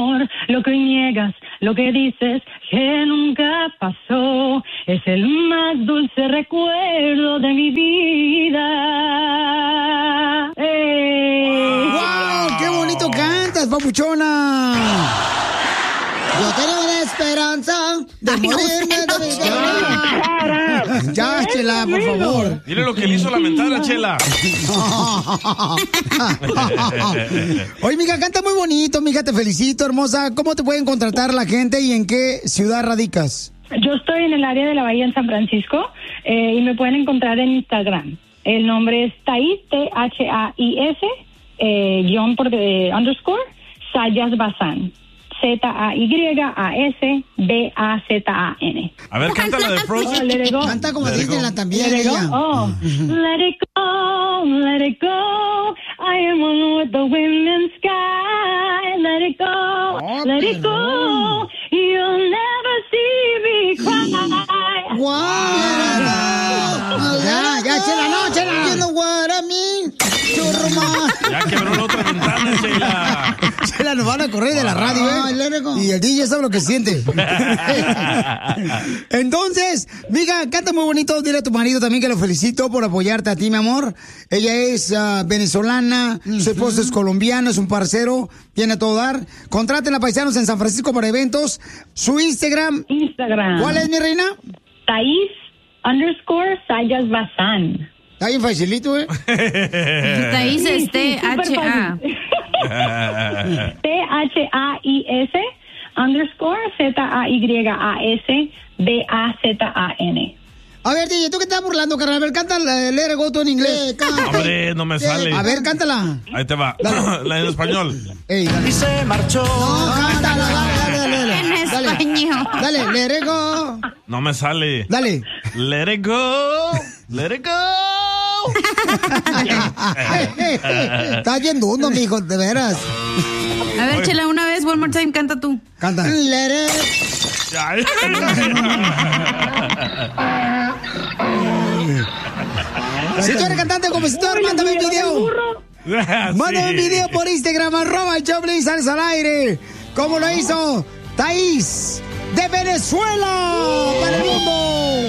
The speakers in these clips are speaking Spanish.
Lo que niegas, lo que dices que nunca pasó, es el más dulce recuerdo de mi vida. ¡Wow! ¡Qué bonito cantas, papuchona! Yo tengo la esperanza de morirme de vida. Ya, Chela, por favor. Mire lo que le hizo lamentar a Chela. Oye, mija, canta muy bonito, mija, te felicito, hermosa. ¿Cómo te pueden contratar la gente y en qué ciudad radicas? Yo estoy en el área de la Bahía en San Francisco y me pueden encontrar en Instagram. El nombre es Thais, Thais, guión por underscore, Sayas Bazán. ZAYASBAZAN. A ver, canta la de Frozen. Canta como Disneyland también. Let it go. Oh. Let it go, let it go. I am one with the wind and sky. Let it go, let it go. You'll never see me cry. Wow. Ya, Chela, no, Chela. You know what I mean. Ya quebró la otra ventana, Chela. Chela, nos van a correr de la radio, y el DJ sabe lo que siente. Entonces, mija, canta muy bonito. Dile a tu marido también que lo felicito por apoyarte a ti, mi amor. Ella es venezolana, su esposo es colombiano, es un parcero, tiene a todo dar. Contraten a paisanos en San Francisco para eventos. Su Instagram. ¿Cuál es, mi reina? Thais _Sayas Bazán. Está bien facilito, Thais es THA. THAIS _ZAYASBAZAN. A ver, DJ, ¿tú qué estás burlando, carnal? A ver, canta Let It Go tú en inglés. Hombre, no me sale. A ver, cántala. Ahí te va. La en español. Ey, dale. Y se marchó. No, cántala, dale. En español. Dale, Let It Go. No me sale. Dale. Let it go. Let it go. Estás bien dundo, mijo, de veras. A ver, Chela, una vez, one more time, canta tú. Canta. Let it. Si tú eres cantante o compositor, mándame un video. Mándame un video por Instagram, @Choplin, sales al aire. ¿Cómo lo hizo Thais de Venezuela para el mundo?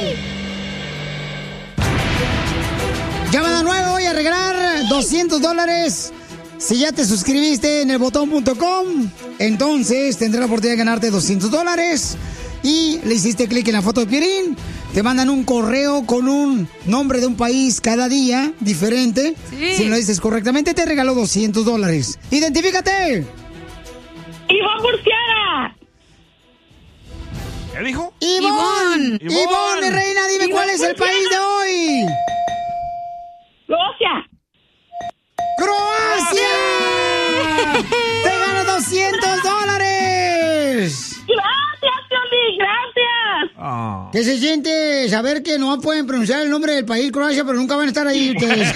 Llamada 9, voy a regalar $200. Si ya te suscribiste en elbotón.com, entonces tendrás la oportunidad de ganarte $200. Y le hiciste clic en la foto de Piolín, te mandan un correo con un nombre de un país cada día diferente. Sí. Si lo dices correctamente, te regaló $200. ¡Identifícate! ¡Ivonne Murciana! ¿Qué dijo? ¡Ivonne, reina, dime cuál es el país de hoy. ¡Croacia! ¡Croacia! ¡Te ganas $200! ¡Gracias, Piolín! ¡Gracias! ¿Qué se siente saber que no pueden pronunciar el nombre del país, Croacia, pero nunca van a estar ahí ustedes?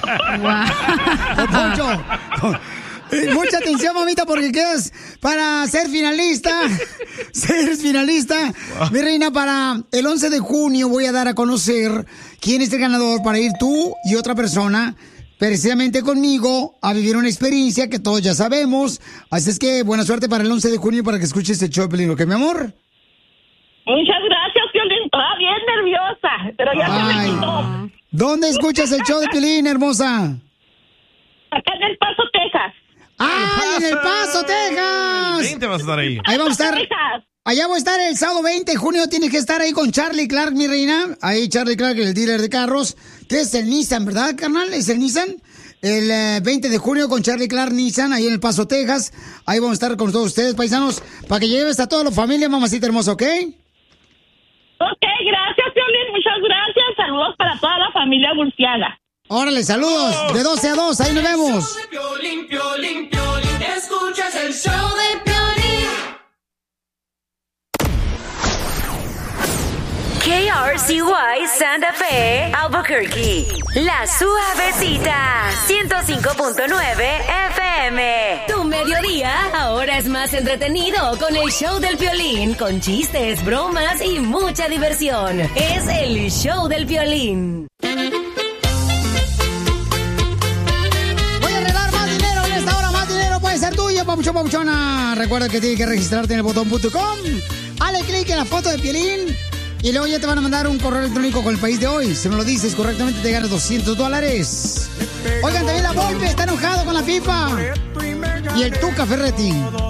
Poncho. Mucha atención, mamita, porque quedas para ser finalista. Ser finalista. Wow. Mi reina, para el 11 de junio voy a dar a conocer quién es el ganador para ir tú y otra persona precisamente conmigo a vivir una experiencia que todos ya sabemos. Así es que buena suerte para el 11 de junio para que escuches este show, Piolín, ¿ok, mi amor? Muchas gracias, Piolín. Estaba bien nerviosa, pero ya se me quitó. ¿Dónde escuchas el show de Piolín, hermosa? Acá en El Paso, Texas. ¡Ah, en El Paso, Texas! 20 vas a estar ahí. Ahí vamos a estar. Allá voy a estar el sábado 20 de junio. Tienes que estar ahí con Charlie Clark, mi reina. Ahí Charlie Clark, el dealer de carros, que es el Nissan, ¿verdad, carnal? Es el Nissan. El 20 de junio con Charlie Clark Nissan, ahí en El Paso, Texas. Ahí vamos a estar con todos ustedes, paisanos, para que lleves a toda la familia, mamacita hermosa, ¿ok? Ok, gracias, Piolín. Muchas gracias. Saludos para toda la familia Murciana. Órale, saludos. De 12 a 2, ahí nos vemos. Piolín, Piolín, Piolín. Escuchas el show de Piolín. KRCY Santa Fe, Albuquerque. La Suavecita, 105.9 FM. Tu mediodía ahora es más entretenido con el show del Piolín, con chistes, bromas y mucha diversión. Es el show del Piolín. papuchón, papuchona. Recuerda que tienes que registrarte en elbotón.com. Dale clic en la foto de Piolín. Y luego ya te van a mandar un correo electrónico con el país de hoy. Si me lo dices correctamente, te ganas $200. Oigan, también la Volpe está enojado con la FIFA. Y el Tuca Ferretti.